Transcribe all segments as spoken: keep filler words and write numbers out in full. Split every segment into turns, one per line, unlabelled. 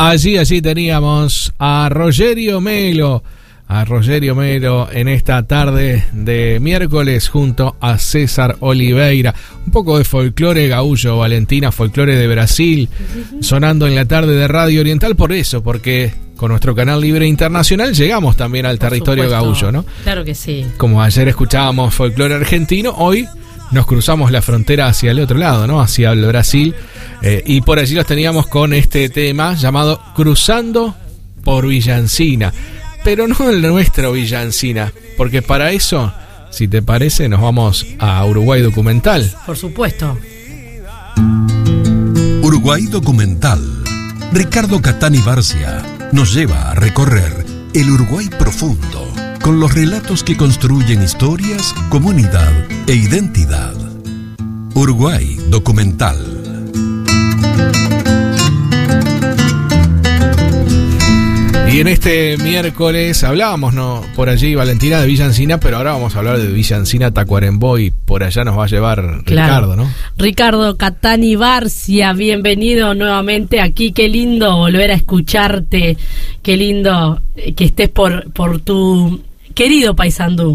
Allí, allí teníamos a Rogerio Melo, a Rogerio Melo en esta tarde de miércoles junto a César Oliveira. Un poco de folclore gaúcho, Valentina, folclore de Brasil, sonando en la tarde de Radio Oriental, por eso, porque con nuestro canal Libre Internacional llegamos también al por territorio supuesto. Gaúcho, ¿no?
Claro que sí.
Como ayer escuchábamos folclore argentino, hoy nos cruzamos la frontera hacia el otro lado, ¿no? Hacia el Brasil, eh, y por allí los teníamos con este tema llamado Cruzando por Villancina. Pero no el nuestro Villancina, porque para eso, si te parece, nos vamos a Uruguay Documental.
Por supuesto.
Uruguay Documental. Ricardo Catani Barcia nos lleva a recorrer el Uruguay profundo, con los relatos que construyen historias, comunidad e identidad. Uruguay Documental.
Y en este miércoles hablábamos, ¿no?, por allí, Valentina, de Villancina, pero ahora vamos a hablar de Villancina Tacuarembó y por allá nos va a llevar claro. Ricardo, ¿no?
Ricardo Catani Barcia, bienvenido nuevamente aquí. Qué lindo volver a escucharte, qué lindo que estés por, por tu querido Paysandú.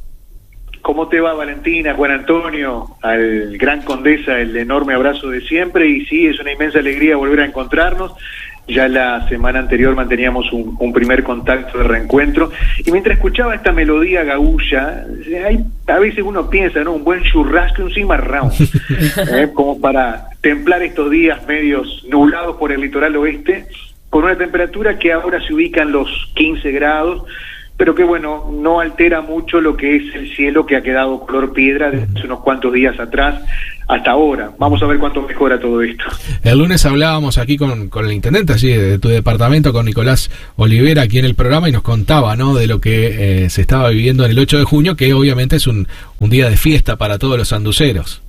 ¿Cómo te va, Valentina, Juan Antonio, al Gran Condesa, el enorme abrazo de siempre? Y sí, es una inmensa alegría volver a encontrarnos. Ya la semana anterior manteníamos un, un primer contacto de reencuentro, y mientras escuchaba esta melodía gaúcha, hay, a veces uno piensa, ¿no?, un buen churrasco y un cimarrón, ¿eh? Como para templar estos días medios nublados por el litoral oeste, con una temperatura que ahora se ubica en los quince grados, pero que, bueno, no altera mucho lo que es el cielo, que ha quedado color piedra desde unos cuantos días atrás hasta ahora. Vamos a ver cuánto mejora todo esto.
El lunes hablábamos aquí con, con el intendente allí de, de tu departamento, con Nicolás Olivera, aquí en el programa, y nos contaba, ¿no?, de lo que eh, se estaba viviendo en el ocho de junio, que obviamente es un, un día de fiesta para todos los sanduceros.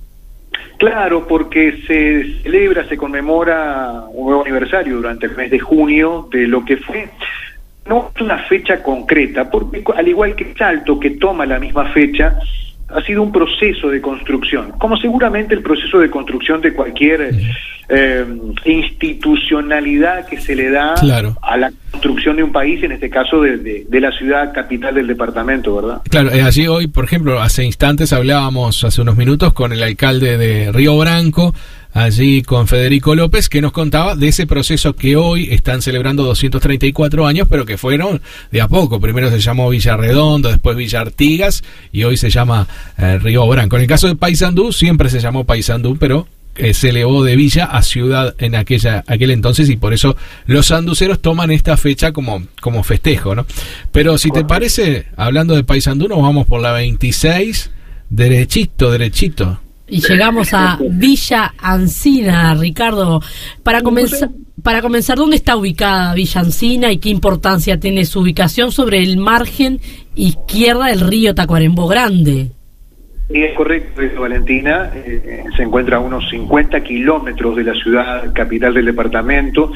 Claro, porque se celebra, se conmemora un nuevo aniversario durante el mes de junio de lo que fue. No es una fecha concreta, porque al igual que Salto, que toma la misma fecha, ha sido un proceso de construcción, como seguramente el proceso de construcción de cualquier eh, institucionalidad que se le da claro. a la construcción de un país, en este caso de, de, de la ciudad capital del departamento, ¿verdad?
Claro, eh, allí hoy, por ejemplo, hace instantes hablábamos, hace unos minutos, con el alcalde de Río Branco, allí con Federico López, que nos contaba de ese proceso que hoy están celebrando doscientos treinta y cuatro años, pero que fueron de a poco. Primero se llamó Villarredondo, después Villa Artigas, y hoy se llama eh, Río Branco. En el caso de Paysandú, siempre se llamó Paysandú, pero eh, se elevó de villa a ciudad en aquella aquel entonces, y por eso los sanduceros toman esta fecha como, como festejo, ¿no? Pero si te parece, hablando de Paysandú, nos vamos por la veintiséis, derechito, derechito.
Y llegamos a Villa Ancina, Ricardo. Para comenzar, para comenzar, ¿dónde está ubicada Villa Ancina y qué importancia tiene su ubicación sobre el margen izquierda del río Tacuarembó Grande?
Sí, es correcto, Valentina. Eh, se encuentra a unos cincuenta kilómetros de la ciudad capital del departamento.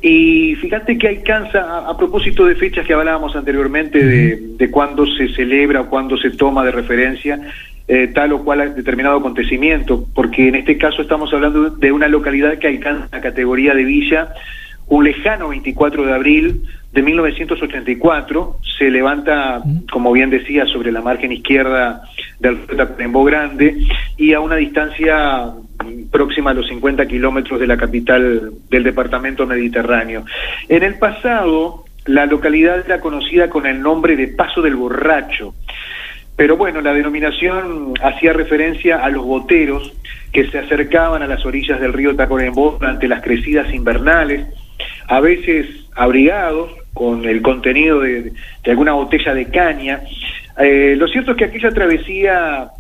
Y fíjate que alcanza, a, a propósito de fechas que hablábamos anteriormente, de, de cuándo se celebra o cuándo se toma de referencia Eh, tal o cual determinado acontecimiento, porque en este caso estamos hablando de una localidad que alcanza la categoría de villa. Un lejano veinticuatro de abril de mil novecientos ochenta y cuatro se levanta, como bien decía, sobre la margen izquierda del río Tacuarembó Grande, y a una distancia próxima a los cincuenta kilómetros de la capital del departamento mediterráneo. En el pasado, la localidad era conocida con el nombre de Paso del Borracho, pero bueno, la denominación hacía referencia a los boteros que se acercaban a las orillas del río Tacuarembó durante las crecidas invernales, a veces abrigados con el contenido de, de alguna botella de caña. Eh, lo cierto es que aquella travesía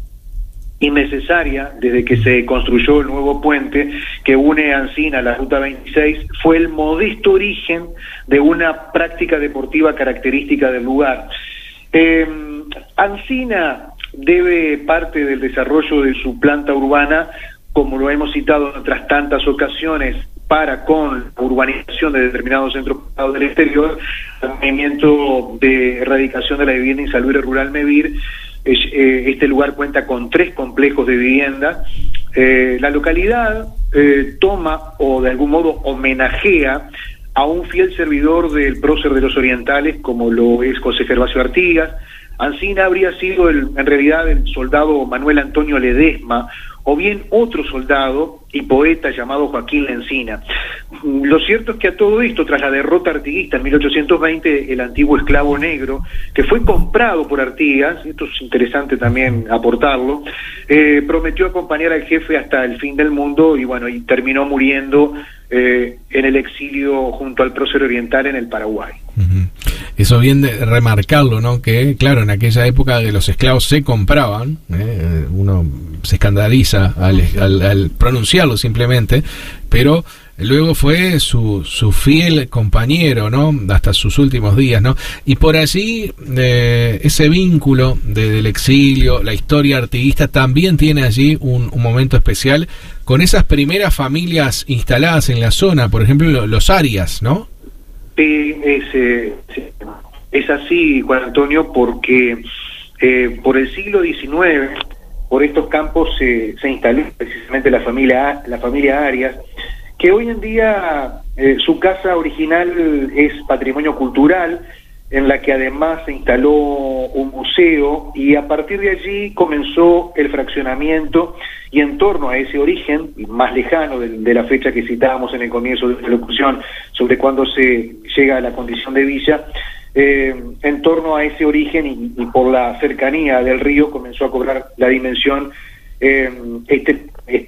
innecesaria, desde que se construyó el nuevo puente que une Ancina a la Ruta veintiséis, fue el modesto origen de una práctica deportiva característica del lugar. Eh, Ancina debe parte del desarrollo de su planta urbana, como lo hemos citado en otras tantas ocasiones, para con la urbanización de determinados centros poblados del exterior, el movimiento de erradicación de la vivienda insalubre rural MEVIR. Este lugar cuenta con tres complejos de vivienda. Eh, la localidad eh, toma o de algún modo homenajea a un fiel servidor del prócer de los orientales, como lo es José Gervasio Artigas. Ancina habría sido el, en realidad el soldado Manuel Antonio Ledesma, o bien otro soldado y poeta llamado Joaquín Lencina. Lo cierto es que a todo esto, tras la derrota artiguista en mil ochocientos veinte, el antiguo esclavo negro, que fue comprado por Artigas, esto es interesante también aportarlo, eh, prometió acompañar al jefe hasta el fin del mundo y bueno, y terminó muriendo eh, en el exilio junto al prócer oriental en el Paraguay.
Uh-huh. Eso bien de remarcarlo, ¿no? Que claro, en aquella época de los esclavos se compraban, ¿eh? Uno se escandaliza al, al, al pronunciarlo simplemente, pero luego fue su, su fiel compañero, ¿no? Hasta sus últimos días, ¿no? Y por allí eh, ese vínculo de, del exilio, la historia artiguista también tiene allí un, un momento especial con esas primeras familias instaladas en la zona, por ejemplo los Arias, ¿no?
Sí, es, eh, es así, Juan Antonio, porque eh, por el siglo diecinueve, por estos campos eh, se instaló precisamente la familia la familia Arias, que hoy en día eh, su casa original es patrimonio cultural, en la que además se instaló un museo, y a partir de allí comenzó el fraccionamiento, y en torno a ese origen, más lejano de, de la fecha que citábamos en el comienzo de la locución, sobre cuándo se llega a la condición de villa, eh, en torno a ese origen y, y por la cercanía del río comenzó a cobrar la dimensión eh, este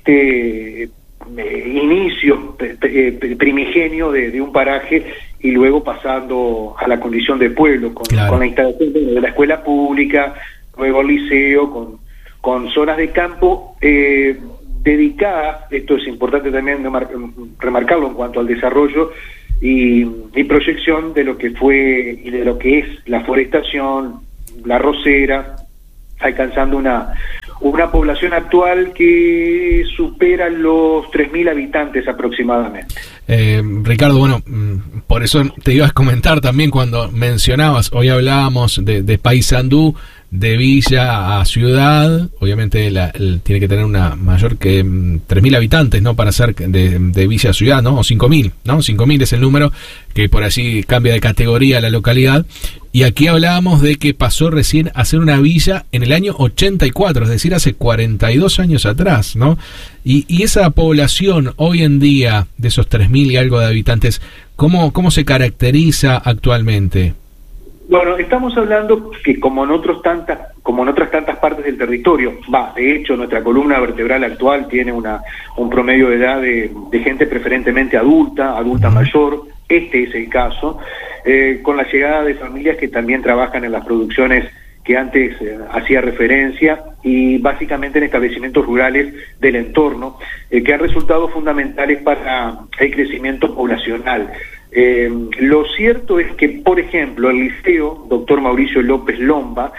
este eh, inicio eh, primigenio de, de un paraje, y luego pasando a la condición de pueblo, con, claro, con la instalación de la escuela pública, luego el liceo, con, con zonas de campo eh, dedicadas, esto es importante también remarcarlo en cuanto al desarrollo y, y proyección de lo que fue y de lo que es la forestación, la rosera, alcanzando una una población actual que supera los tres mil habitantes aproximadamente.
Eh, Ricardo, bueno, por eso te ibas a comentar también cuando mencionabas, hoy hablábamos de, de Paysandú, de villa a ciudad, obviamente la, el, tiene que tener una mayor que tres mil habitantes, ¿no? Para ser de, de villa a ciudad, ¿no? O cinco mil, ¿no? cinco mil es el número, que por allí cambia de categoría la localidad. Y aquí hablábamos de que pasó recién a ser una villa en el año ochenta y cuatro, es decir, hace cuarenta y dos años atrás, ¿no? Y, y esa población hoy en día, de esos tres mil y algo de habitantes, ¿cómo, cómo se caracteriza actualmente?
Bueno, estamos hablando que como en otros tantas, como en otras tantas partes del territorio, va, de hecho nuestra columna vertebral actual tiene una un promedio de edad de, de gente preferentemente adulta, adulta mayor, este es el caso, eh, con la llegada de familias que también trabajan en las producciones que antes eh, hacía referencia, y básicamente en establecimientos rurales del entorno, eh, que han resultado fundamentales para el crecimiento poblacional. Eh, lo cierto es que, por ejemplo, el liceo Doctor Mauricio López Lomba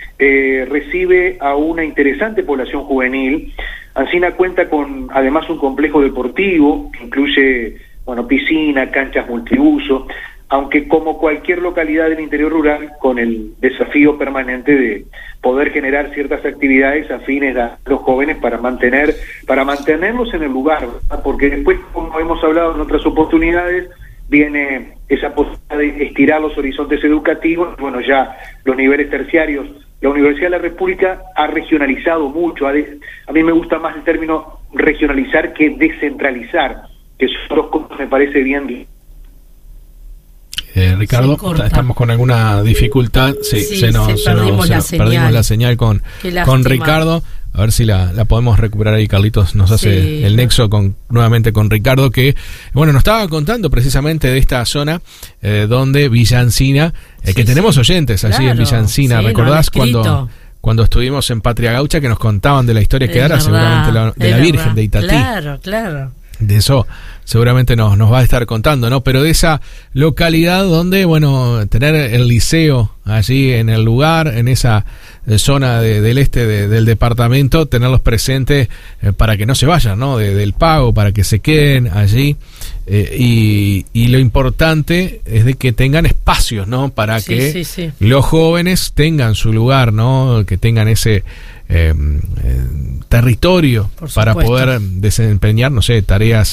eh, recibe a una interesante población juvenil. Ancina cuenta con además un complejo deportivo que incluye, bueno, piscina, canchas multiuso, aunque como cualquier localidad del interior rural, con el desafío permanente de poder generar ciertas actividades afines a los jóvenes para mantener para mantenerlos en el lugar, ¿verdad? Porque después, como hemos hablado en otras oportunidades, viene esa posibilidad de estirar los horizontes educativos. Bueno, ya los niveles terciarios, la Universidad de la República ha regionalizado mucho. A, de, a mí me gusta más el término regionalizar que descentralizar, que son dos cosas me parece bien.
Eh, Ricardo, estamos con alguna dificultad. Sí, sí se nos, se perdimos, se nos, la perdimos la señal con, con Ricardo. A ver si la, la podemos recuperar ahí. Carlitos nos hace sí, el nexo con nuevamente con Ricardo, que bueno, nos estaba contando precisamente de esta zona eh, donde Villa Ancina, eh, sí, que tenemos oyentes allí, claro, en Villa Ancina. Sí, ¿recordás cuando, cuando estuvimos en Patria Gaucha que nos contaban de la historia que era seguramente la, de la Virgen verdad. de Itatí?
Claro, claro.
De eso seguramente nos, nos va a estar contando, ¿no? Pero de esa localidad donde, bueno, tener el liceo allí en el lugar, en esa zona de, del este de, del departamento, tenerlos presentes eh, para que no se vayan, ¿no? De, del pago, para que se queden allí. Eh, y, y lo importante es de que tengan espacios, ¿no? Para sí, que sí, sí. los jóvenes tengan su lugar, ¿no? Que tengan ese eh, eh, territorio para poder desempeñar, no sé, tareas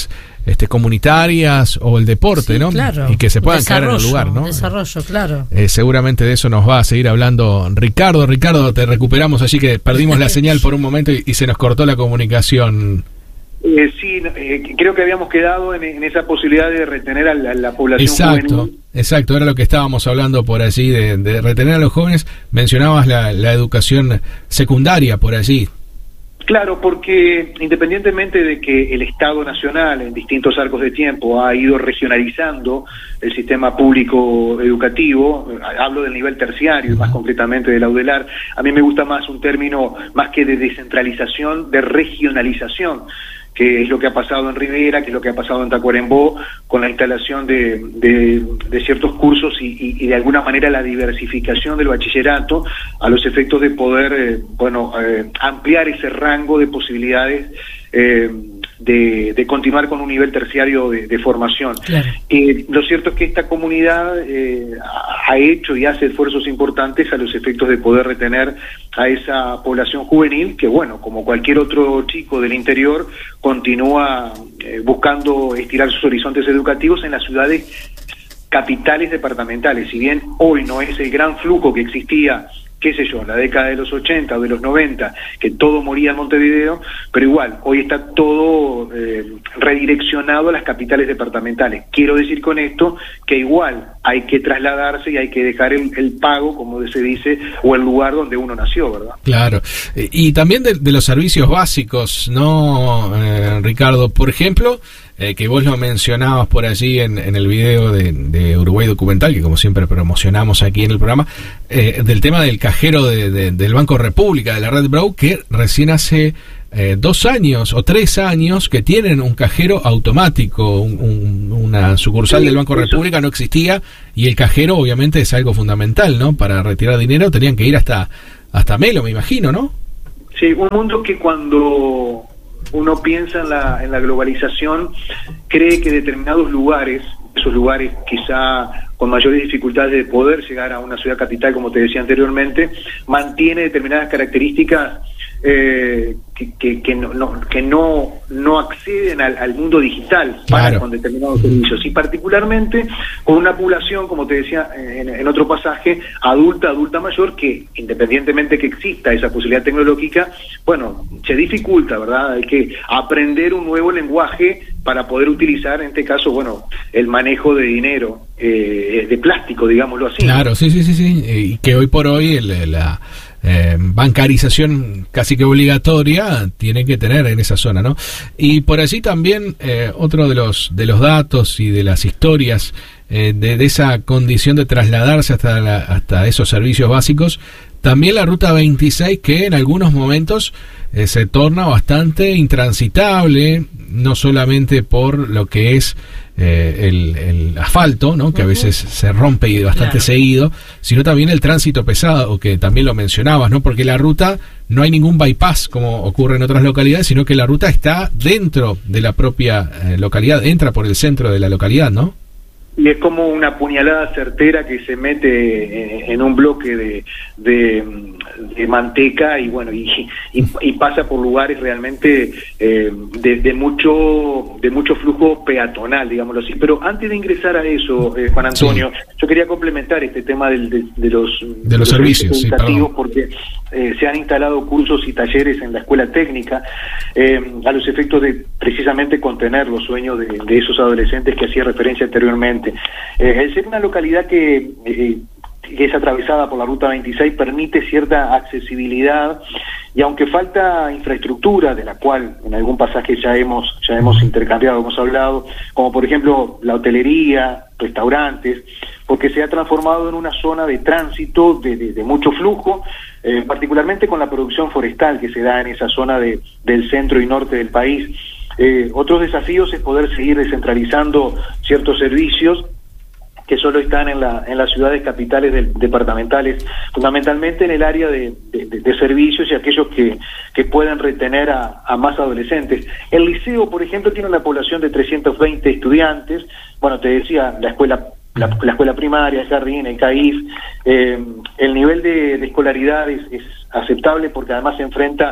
este, comunitarias o el deporte,
sí,
¿no?
Claro.
Y que se puedan quedar en el lugar, ¿no?
Desarrollo, claro.
Eh, seguramente de eso nos va a seguir hablando Ricardo. Ricardo, te recuperamos allí, que perdimos la señal por un momento y, y se nos cortó la comunicación.
Eh, sí, eh, creo que habíamos quedado en, en esa posibilidad de retener a la, la población
exacto,
juvenil.
Exacto, era lo que estábamos hablando por allí, de, de retener a los jóvenes. Mencionabas la, la educación secundaria por allí.
Claro, porque independientemente de que el Estado Nacional en distintos arcos de tiempo ha ido regionalizando el sistema público educativo, hablo del nivel terciario y más concretamente del Audelar, a mí me gusta más un término más que de descentralización, de regionalización, que es lo que ha pasado en Rivera, que es lo que ha pasado en Tacuarembó, con la instalación de, de, de ciertos cursos y, y, y de alguna manera la diversificación del bachillerato a los efectos de poder, eh, bueno, eh, ampliar ese rango de posibilidades eh, de, de continuar con un nivel terciario de, de formación.
Claro.
Eh, lo cierto es que esta comunidad eh, ha hecho y hace esfuerzos importantes a los efectos de poder retener a esa población juvenil que, bueno, como cualquier otro chico del interior, continúa eh, buscando estirar sus horizontes educativos en las ciudades capitales departamentales. Si bien hoy no es el gran flujo que existía, qué sé yo, en la década de los ochenta o de los noventa, que todo moría en Montevideo, pero igual, hoy está todo eh, redireccionado a las capitales departamentales. Quiero decir con esto que igual hay que trasladarse y hay que dejar el, el pago, como se dice, o el lugar donde uno nació, ¿verdad?
Claro, y también de, de los servicios básicos, ¿no, eh, Ricardo? Por ejemplo, eh, que vos lo mencionabas por allí en, en el video de, de Uruguay Documental, que como siempre promocionamos aquí en el programa, eh, del tema del cajero de, de, del Banco República, de la Red Brau, que recién hace eh, dos años o tres años que tienen un cajero automático, un, un, una sucursal del Banco República no existía, y el cajero obviamente es algo fundamental, ¿no? Para retirar dinero tenían que ir hasta, hasta Melo, me imagino, ¿no?
Sí, un mundo que cuando uno piensa en la, en la globalización, cree que determinados lugares, esos lugares quizá con mayores dificultades de poder llegar a una ciudad capital, como te decía anteriormente, mantiene determinadas características eh, que, que, que, no, no, que no, no acceden al, al mundo digital para
claro.
con determinados servicios, y particularmente con una población, como te decía en, en otro pasaje, adulta, adulta mayor, que independientemente que exista esa posibilidad tecnológica, bueno, se dificulta, ¿verdad? Hay que aprender un nuevo lenguaje para poder utilizar, en este caso, bueno, el manejo de dinero, eh, de plástico, digámoslo así.
Claro, sí, sí, sí, sí, y que hoy por hoy el, la eh, bancarización casi que obligatoria tiene que tener en esa zona, ¿no? Y por allí también eh, otro de los de los datos y de las historias eh, de, de esa condición de trasladarse hasta la, hasta esos servicios básicos, también la ruta veintiséis, que en algunos momentos eh, se torna bastante intransitable, no solamente por lo que es eh, el, el asfalto, ¿no? Que uh-huh. a veces se rompe y bastante claro. seguido, sino también el tránsito pesado, que también lo mencionabas, ¿no? Porque la ruta no hay ningún bypass como ocurre en otras localidades, sino que la ruta está dentro de la propia eh, localidad, entra por el centro de la localidad, ¿no?
Y es como una puñalada certera que se mete en un bloque de, de, de manteca y bueno y, y, y pasa por lugares realmente eh, de, de mucho de mucho flujo peatonal, digámoslo así. Pero antes de ingresar a eso, eh, Juan Antonio, sí. yo quería complementar este tema del, de, de los
de los, de los servicios,
educativos,
sí,
porque eh, se han instalado cursos y talleres en la escuela técnica eh, a los efectos de precisamente contener los sueños de, de esos adolescentes que hacía referencia anteriormente. Eh, el ser una localidad que, eh, que es atravesada por la ruta veintiséis permite cierta accesibilidad, y aunque falta infraestructura, de la cual en algún pasaje ya hemos ya hemos intercambiado, hemos hablado, como por ejemplo la hotelería, restaurantes, porque se ha transformado en una zona de tránsito de, de, de mucho flujo, eh, particularmente con la producción forestal que se da en esa zona de, del centro y norte del país. Eh, otros desafíos es poder seguir descentralizando ciertos servicios que solo están en, la, en las ciudades capitales del, departamentales, fundamentalmente en el área de, de, de servicios y aquellos que, que puedan retener a, a más adolescentes. El liceo, por ejemplo, tiene una población de trescientos veinte estudiantes. Bueno, te decía, la escuela la, la escuela primaria, el jardín, el C A I F, eh, el nivel de, de escolaridad es, es aceptable porque además se enfrenta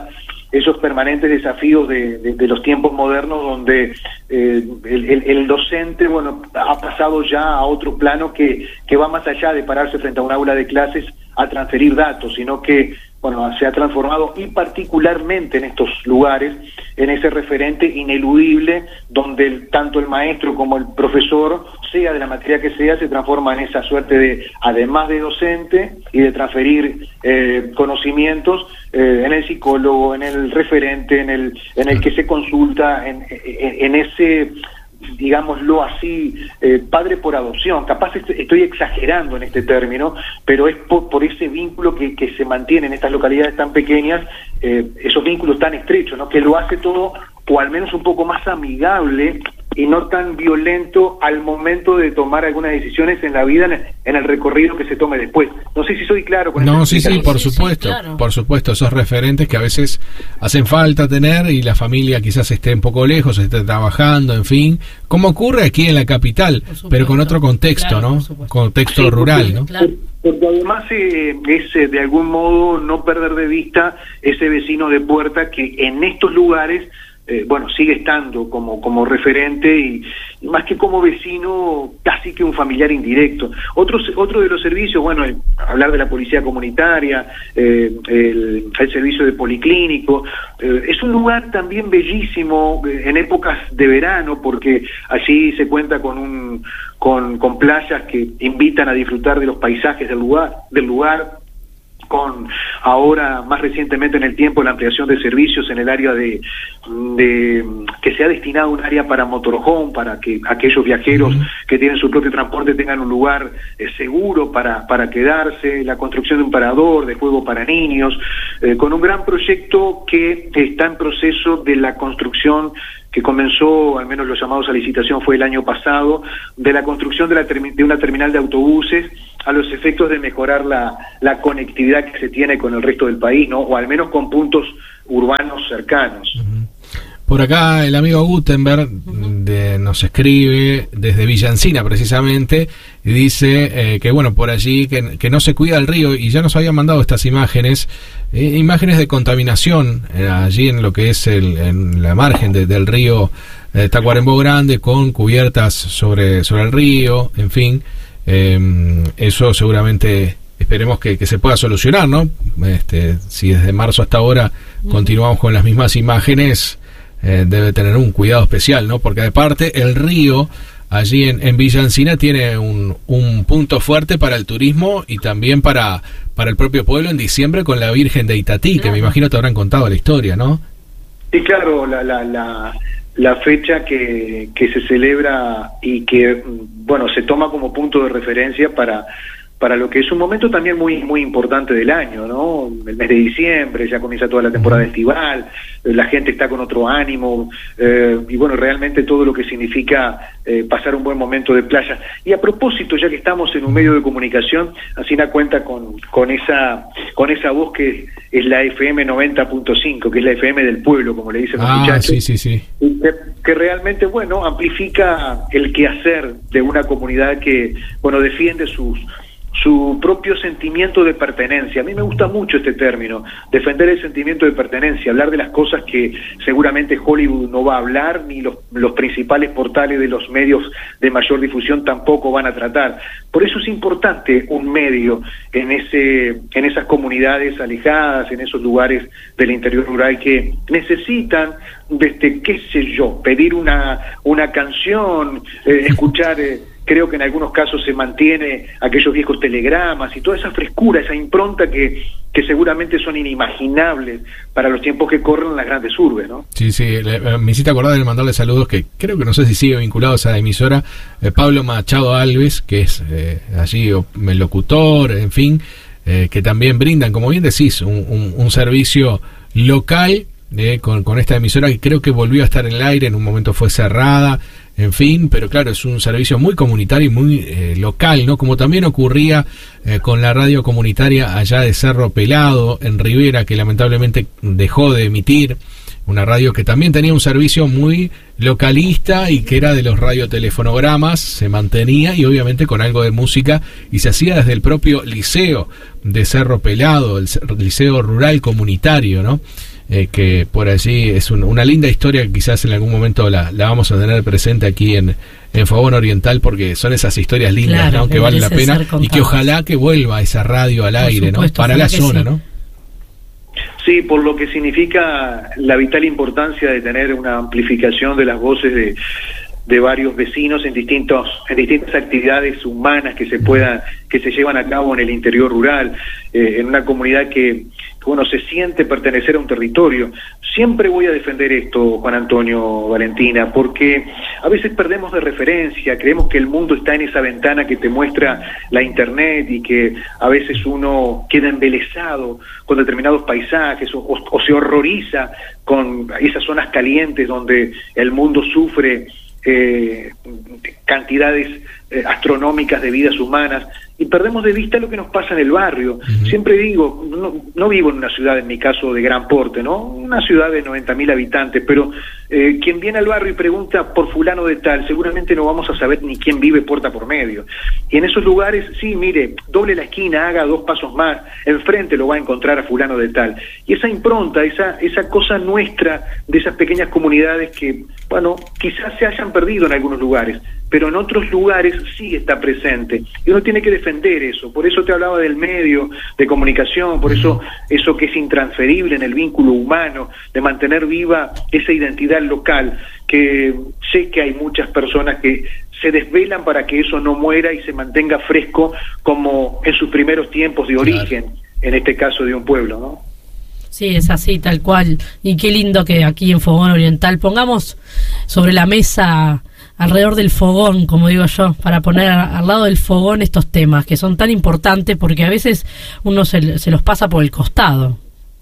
esos permanentes desafíos de, de, de los tiempos modernos, donde eh, el, el, el docente, bueno, ha pasado ya a otro plano que, que va más allá de pararse frente a un aula de clases a transferir datos, sino que, bueno, se ha transformado, y particularmente en estos lugares, en ese referente ineludible donde el, tanto el maestro como el profesor, sea de la materia que sea, se transforma en esa suerte de, además de docente y de transferir eh, conocimientos, eh, en el psicólogo, en el referente, en el en el que se consulta, en, en, en ese, digámoslo así, eh, padre por adopción. Capaz estoy exagerando en este término, pero es por, por ese vínculo que, que se mantiene en estas localidades tan pequeñas, eh, esos vínculos tan estrechos, ¿no? Que lo hace todo, o al menos un poco más amigable y no tan violento al momento de tomar algunas decisiones en la vida, en el, en el recorrido que se tome después. No sé si soy claro con
No,
esta
sí, sí, por
Sí,
supuesto,
sí, claro. por
supuesto, esos referentes que a veces hacen falta tener y la familia quizás esté un poco lejos, esté trabajando, en fin, como ocurre aquí en la capital, pero con otro contexto,
Claro,
¿no?
por supuesto.
Contexto
Sí,
rural,
porque-
¿no?
Claro.
Porque además eh, es eh, de algún modo no perder de vista ese vecino de puerta que en estos lugares, eh, bueno, sigue estando como, como referente y, y más que como vecino, casi que un familiar indirecto. Otro, otro de los servicios, bueno, el, hablar de la policía comunitaria, eh, el, el servicio de policlínico, eh, es un lugar también bellísimo eh, en épocas de verano, porque allí se cuenta con un con, con playas que invitan a disfrutar de los paisajes del lugar, del lugar con ahora más recientemente en el tiempo la ampliación de servicios en el área de, de que se ha destinado un área para motorhome, para que aquellos viajeros uh-huh. que tienen su propio transporte tengan un lugar eh, seguro para, para quedarse, la construcción de un parador de juego para niños, eh, con un gran proyecto que está en proceso de la construcción, que comenzó, al menos los llamados a licitación fue el año pasado, de la construcción de, la termi- de una terminal de autobuses, a los efectos de mejorar la, la conectividad que se tiene con el resto del país, ¿no? O al menos con puntos urbanos cercanos.
Por acá el amigo Gutenberg de, nos escribe desde Villa Encina precisamente y dice eh, que bueno, por allí que, que no se cuida el río, y ya nos habían mandado estas imágenes, eh, imágenes de contaminación eh, allí en lo que es el, en la margen de, del río eh, Tacuarembó Grande, con cubiertas sobre, sobre el río, en fin. Eh, eso seguramente esperemos que, que se pueda solucionar, ¿no? Este, si desde marzo hasta ahora uh-huh. continuamos con las mismas imágenes, eh, debe tener un cuidado especial, ¿no? Porque aparte el río allí en, en Villa Encina tiene un, un punto fuerte para el turismo y también para, para el propio pueblo en diciembre con la Virgen de Itatí, claro. que me imagino te habrán contado la historia, ¿no?
Sí, claro, la... la, la... la fecha que, que se celebra y que, bueno, se toma como punto de referencia para, para lo que es un momento también muy muy importante del año, ¿no? El mes de diciembre, ya comienza toda la temporada estival, la gente está con otro ánimo, eh, y bueno, realmente todo lo que significa eh, pasar un buen momento de playa. Y a propósito, ya que estamos en un medio de comunicación, Ancina cuenta con, con esa con esa voz que es la F M noventa punto cinco, que es la F M del pueblo, como le dicen los
ah,
muchachos.
Sí, sí, sí.
Que, que realmente, bueno, amplifica el quehacer de una comunidad que, bueno, defiende sus su propio sentimiento de pertenencia. A mí me gusta mucho este término, defender el sentimiento de pertenencia, hablar de las cosas que seguramente Hollywood no va a hablar, ni los, los principales portales de los medios de mayor difusión tampoco van a tratar. Por eso es importante un medio en ese en esas comunidades alejadas, en esos lugares del interior rural que necesitan, desde, qué sé yo, pedir una, una canción, eh, escuchar... Eh, creo que en algunos casos se mantiene aquellos viejos telegramas y toda esa frescura, esa impronta que, que seguramente son inimaginables para los tiempos que corren en las grandes urbes, ¿no?
Sí, sí, le, me hiciste acordar de mandarle saludos, que creo que no sé si sigue vinculado a esa emisora, eh, Pablo Machado Alves, que es eh, allí el locutor, en fin, eh, que también brindan, como bien decís, un, un, un servicio local eh, con, con esta emisora, que creo que volvió a estar en el aire, en un momento fue cerrada, en fin, pero claro, es un servicio muy comunitario y muy eh, local, ¿no? Como también ocurría eh, con la radio comunitaria allá de Cerro Pelado, en Rivera, que lamentablemente dejó de emitir, una radio que también tenía un servicio muy localista y que era de los radiotelefonogramas, se mantenía y obviamente con algo de música, y se hacía desde el propio liceo de Cerro Pelado, el liceo rural comunitario, ¿no? eh, que por allí es un, una linda historia que quizás en algún momento la, la vamos a tener presente aquí en, en Fogón Oriental, porque son esas historias lindas,
claro,
¿no? que valen la pena y que ojalá que vuelva esa radio al por aire, supuesto, ¿no? Para la zona, sí. ¿no?
Sí, por lo que significa la vital importancia de tener una amplificación de las voces de de varios vecinos en distintos en distintas actividades humanas que se puedan que se llevan a cabo en el interior rural, eh, en una comunidad que bueno se siente pertenecer a un territorio. Siempre voy a defender esto, Juan Antonio, Valentina, porque a veces perdemos de referencia, creemos que el mundo está en esa ventana que te muestra la internet y que a veces uno queda embelesado con determinados paisajes o, o, o se horroriza con esas zonas calientes donde el mundo sufre Eh, cantidades eh, astronómicas de vidas humanas y perdemos de vista lo que nos pasa en el barrio. Uh-huh. Siempre digo, no, no vivo en una ciudad, en mi caso, de gran porte, ¿no? Una ciudad de noventa mil habitantes, pero eh, quien viene al barrio y pregunta por fulano de tal, seguramente no vamos a saber ni quién vive puerta por medio. Y en esos lugares, sí, mire, doble la esquina, haga dos pasos más, enfrente lo va a encontrar a fulano de tal. Y esa impronta, esa, esa cosa nuestra de esas pequeñas comunidades que, bueno, quizás se hayan perdido en algunos lugares, pero en otros lugares sí está presente, y uno tiene que defender eso. Por eso te hablaba del medio de comunicación, por eso eso que es intransferible en el vínculo humano, de mantener viva esa identidad local, que sé que hay muchas personas que se desvelan para que eso no muera y se mantenga fresco como en sus primeros tiempos de origen, claro. En este caso de un pueblo, ¿no?
Sí, es así, tal cual. Y qué lindo que aquí en Fogón Oriental pongamos sobre la mesa, alrededor del fogón, como digo yo, para poner al lado del fogón estos temas que son tan importantes, porque a veces uno se, se los pasa por el costado.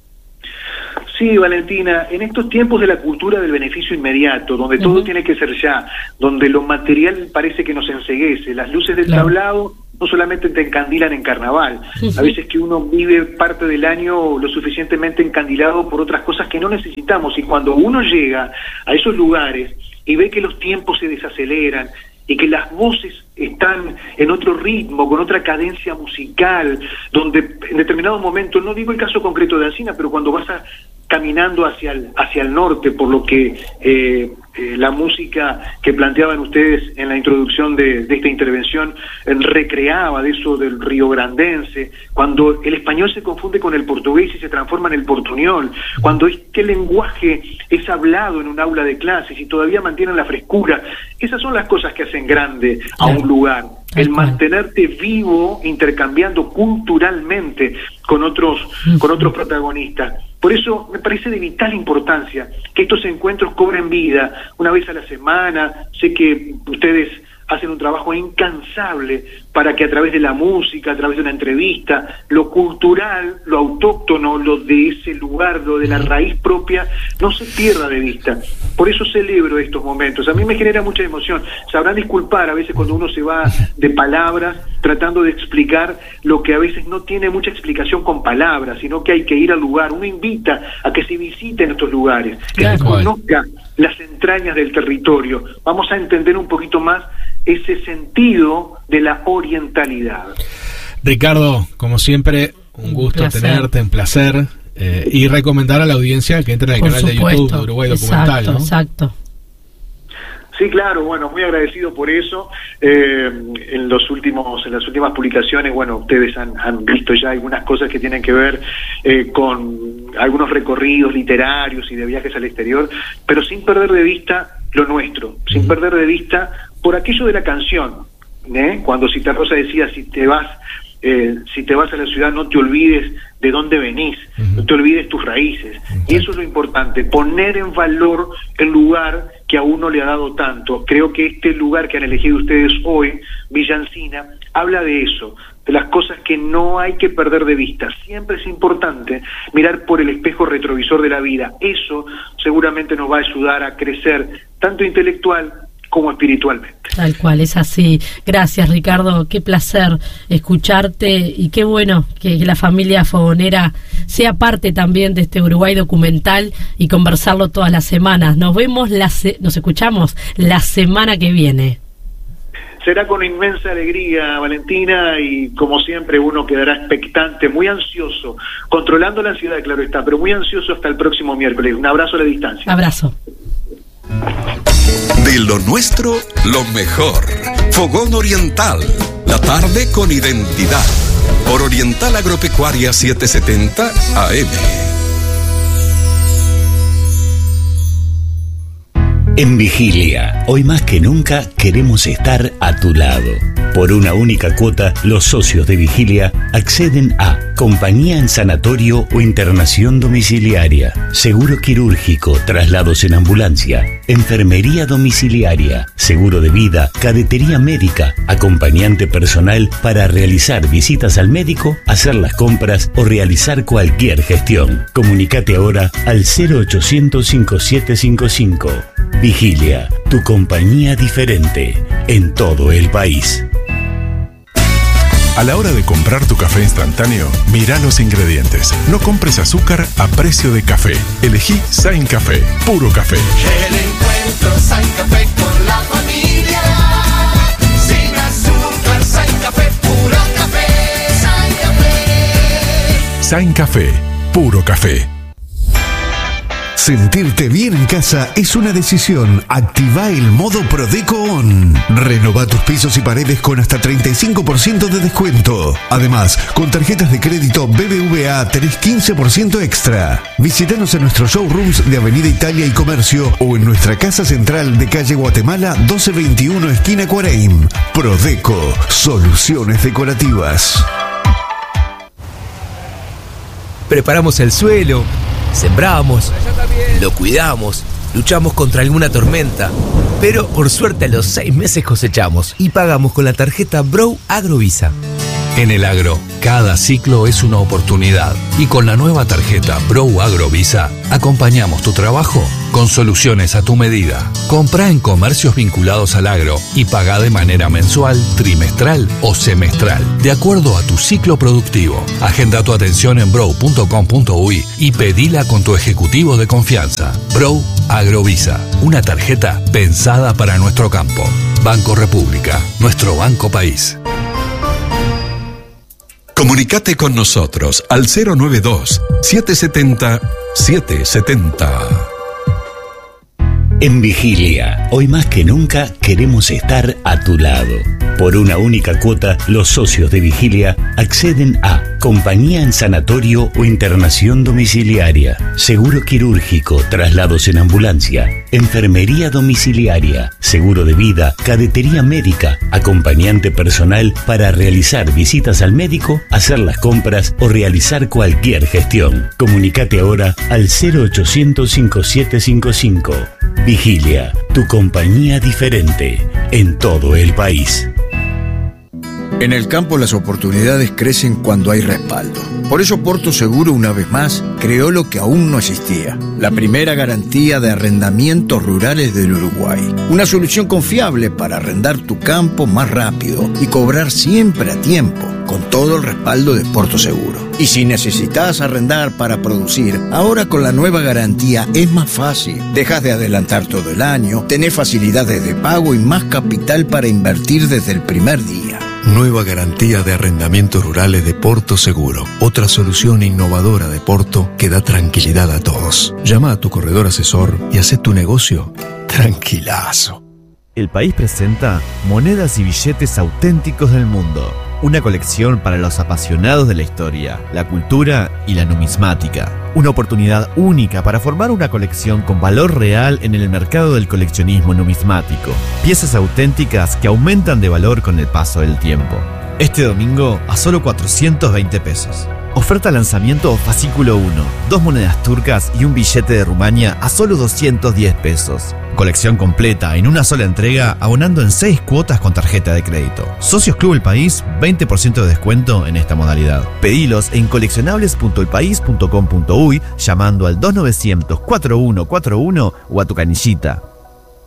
Sí, Valentina, en estos tiempos de la cultura del beneficio inmediato, donde uh-huh. todo tiene que ser ya, donde lo material parece que nos enceguece, las luces del claro. tablado no solamente te encandilan en carnaval, sí, sí. a veces que uno vive parte del año lo suficientemente encandilado por otras cosas que no necesitamos, y cuando uno llega a esos lugares y ve que los tiempos se desaceleran y que las voces están en otro ritmo, con otra cadencia musical, donde en determinados momentos, no digo el caso concreto de Alsina, pero cuando vas a, caminando hacia el, hacia el norte, por lo que eh, eh, la música que planteaban ustedes en la introducción de, de esta intervención eh, recreaba de eso del riograndense, cuando el español se confunde con el portugués y se transforma en el portuñol, cuando este lenguaje es hablado en un aula de clases y todavía mantienen la frescura. Esas son las cosas que hacen grande a un lugar, el mantenerte vivo, intercambiando culturalmente con otros, con otros protagonistas. Por eso me parece de vital importancia que estos encuentros cobren vida una vez a la semana. Sé que ustedes hacen un trabajo incansable para que a través de la música, a través de una entrevista, lo cultural, lo autóctono, lo de ese lugar, lo de la raíz propia, no se pierda de vista. Por eso celebro estos momentos. A mí me genera mucha emoción. Sabrán disculpar a veces cuando uno se va de palabras tratando de explicar lo que a veces no tiene mucha explicación con palabras, sino que hay que ir al lugar. Uno invita a que se visiten estos lugares, que se conozca las entrañas del territorio. Vamos a entender un poquito más ese sentido de la orientalidad.
Ricardo, como siempre, un gusto un tenerte, un placer, eh, y recomendar a la audiencia que entre en el
Por
canal
supuesto.
de YouTube de Uruguay Documental,
exacto,
¿no?
Exacto.
Sí, claro, bueno, muy agradecido por eso. Eh, en los últimos, en las últimas publicaciones, bueno, ustedes han, han visto ya algunas cosas que tienen que ver eh, con algunos recorridos literarios y de viajes al exterior, pero sin perder de vista lo nuestro, sin uh-huh. perder de vista por aquello de la canción, ¿eh? Cuando Cita Rosa decía, si te vas, eh, si te vas a la ciudad, no te olvides de dónde venís, uh-huh. no te olvides tus raíces. Uh-huh. Y eso es lo importante, poner en valor el lugar que a uno le ha dado tanto. Creo que este lugar que han elegido ustedes hoy, Villa Alsina, habla de eso, de las cosas que no hay que perder de vista. Siempre es importante mirar por el espejo retrovisor de la vida. Eso seguramente nos va a ayudar a crecer, tanto intelectual como espiritualmente.
Tal cual, es así. Gracias, Ricardo, qué placer escucharte y qué bueno que, que la familia fogonera sea parte también de este Uruguay Documental y conversarlo todas las semanas. Nos vemos, la se- nos escuchamos la semana que viene.
será con inmensa alegría, Valentina, y como siempre uno quedará expectante, muy ansioso, controlando la ansiedad, claro está, pero muy ansioso hasta el próximo miércoles. Un abrazo a la distancia.
Abrazo.
De lo nuestro, lo mejor. Fogón Oriental, la tarde con identidad. Por Oriental Agropecuaria setecientos setenta A M.
En Vigilia, hoy más que nunca queremos estar a tu lado. Por una única cuota, los socios de Vigilia acceden a compañía en sanatorio o internación domiciliaria, seguro quirúrgico, traslados en ambulancia, enfermería domiciliaria, seguro de vida, cadetería médica, acompañante personal para realizar visitas al médico, hacer las compras o realizar cualquier gestión. Comunicate ahora al cero ochocientos cincuenta y siete cincuenta y cinco. Vigilia, tu compañía diferente en todo el país.
A la hora de comprar tu café instantáneo, mira los ingredientes. No compres azúcar a precio de café. Elegí Sain Café, puro café.
El encuentro Sain Café con la familia. Sin azúcar, Sain Café, puro café. Sain Café.
Sain Café, puro café.
Sentirte bien en casa es una decisión. Activa el modo Prodeco On. Renova tus pisos y paredes con hasta treinta y cinco por ciento de descuento. Además, con tarjetas de crédito B B V A tenés quince por ciento extra. Visítanos en nuestros showrooms de Avenida Italia y Comercio o en nuestra casa central de calle Guatemala doce veintiuno esquina Cuareim. Prodeco, soluciones decorativas.
Preparamos el suelo, sembramos, lo cuidamos, luchamos contra alguna tormenta, pero por suerte a los seis meses cosechamos y pagamos con la tarjeta Brow Agrovisa.
En el agro, cada ciclo es una oportunidad y con la nueva tarjeta Brow Agrovisa acompañamos tu trabajo con soluciones a tu medida. Compra en comercios vinculados al agro y paga de manera mensual, trimestral o semestral, de acuerdo a tu ciclo productivo. Agenda tu atención en brow punto com punto uy y pedila con tu ejecutivo de confianza. Brow Agrovisa, una tarjeta pensada para nuestro campo. Banco República, nuestro banco país. Comunicate con nosotros al cero noventa y dos, setecientos setenta, setecientos setenta.
En Vigilia, hoy más que nunca queremos estar a tu lado. Por una única cuota, los socios de Vigilia acceden a compañía en sanatorio o internación domiciliaria, seguro quirúrgico, traslados en ambulancia, enfermería domiciliaria, seguro de vida, cadetería médica, acompañante personal para realizar visitas al médico, hacer las compras o realizar cualquier gestión. Comunicate ahora al cero ochocientos cincuenta y siete cincuenta y cinco. Vigilia, tu compañía diferente en todo el país.
En el campo las oportunidades crecen cuando hay respaldo. Por eso Porto Seguro una vez más creó lo que aún no existía: la primera garantía de arrendamientos rurales del Uruguay. Una solución confiable para arrendar tu campo más rápido y cobrar siempre a tiempo, con todo el respaldo de Porto Seguro. Y si necesitas arrendar para producir, ahora con la nueva garantía es más fácil. Dejas de adelantar todo el año, tenés facilidades de pago y más capital para invertir desde el primer día.
Nueva garantía de arrendamientos rurales de Porto Seguro. Otra solución innovadora de Porto que da tranquilidad a todos. Llama a tu corredor asesor y haz tu negocio tranquilazo.
El país presenta monedas y billetes auténticos del mundo. Una colección para los apasionados de la historia, la cultura y la numismática. Una oportunidad única para formar una colección con valor real en el mercado del coleccionismo numismático. Piezas auténticas que aumentan de valor con el paso del tiempo. Este domingo a solo cuatrocientos veinte pesos. Oferta lanzamiento fascículo uno. Dos monedas turcas y un billete de Rumania a solo doscientos diez pesos. Colección completa en una sola entrega, abonando en seis cuotas con tarjeta de crédito. Socios Club El País, veinte por ciento de descuento en esta modalidad. Pedilos en coleccionables punto el país punto com punto uy llamando al dos novecientos, cuarenta y uno cuarenta y uno o a tu canillita.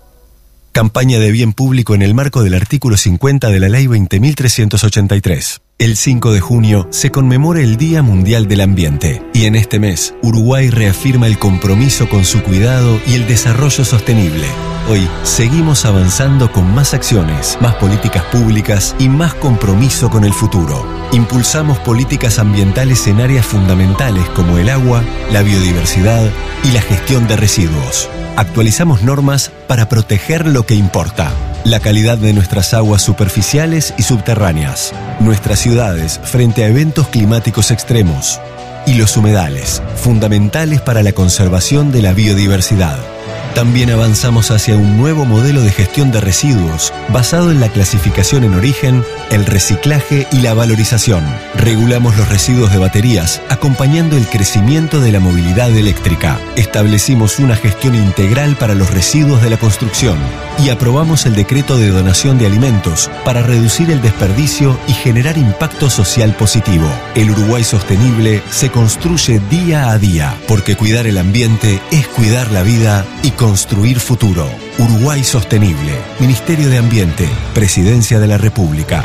Campaña de bien público en el marco del artículo cincuenta de la Ley veinte mil trescientos ochenta y tres.
El cinco de junio se conmemora el Día Mundial del Ambiente y en este mes Uruguay reafirma el compromiso con su cuidado y el desarrollo sostenible. Hoy seguimos avanzando con más acciones, más políticas públicas y más compromiso con el futuro. Impulsamos políticas ambientales en áreas fundamentales como el agua, la biodiversidad y la gestión de residuos. Actualizamos normas para proteger lo que importa: la calidad de nuestras aguas superficiales y subterráneas, nuestras ciudades frente a eventos climáticos extremos y los humedales, fundamentales para la conservación de la biodiversidad. También avanzamos hacia un nuevo modelo de gestión de residuos basado en la clasificación en origen, el reciclaje y la valorización. Regulamos los residuos de baterías, acompañando el crecimiento de la movilidad eléctrica. Establecimos una gestión integral para los residuos de la construcción y aprobamos el decreto de donación de alimentos para reducir el desperdicio y generar impacto social positivo. El Uruguay sostenible se construye día a día, porque cuidar el ambiente es cuidar la vida y construir futuro. Uruguay Sostenible, Ministerio de Ambiente, Presidencia de la República.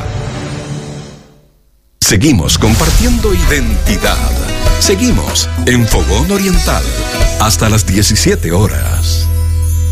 Seguimos compartiendo identidad. Seguimos en Fogón Oriental hasta las diecisiete horas.